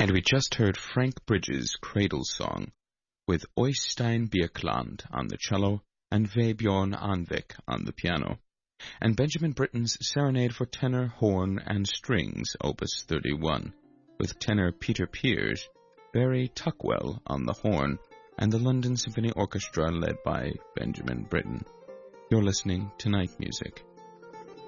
And we just heard Frank Bridges' Cradle Song, with Oystein Bjørkland on the cello and Vebjørn Anvik on the piano, and Benjamin Britten's Serenade for Tenor, Horn, and Strings, Opus 31, with tenor Peter Pears, Barry Tuckwell on the horn, and the London Symphony Orchestra led by Benjamin Britten. You're listening to Night Music.